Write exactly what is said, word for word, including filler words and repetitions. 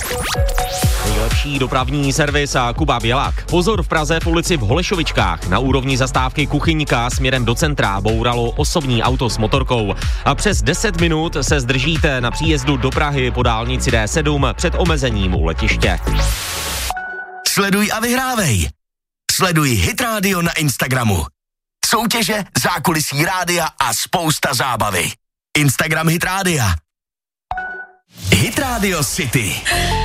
Nejlepší dopravní servis a Kuba Bělák. Pozor v Praze v ulici v Holešovičkách. Na úrovni zastávky Kuchyňka směrem do centra bouralo osobní auto s motorkou. A přes deset minut se zdržíte na příjezdu do Prahy po dálnici D sedm před omezením u letiště. Sleduj a vyhrávej. Sleduj Hit Radio na Instagramu. Soutěže, zákulisí rádia a spousta zábavy. Instagram Hit Rádia. Hit Radio City.